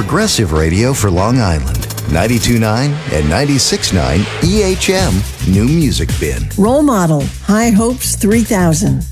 progressive radio for Long Island. 92.9 and 96.9 EHM New Music Bin. Role model, High Hopes 3000.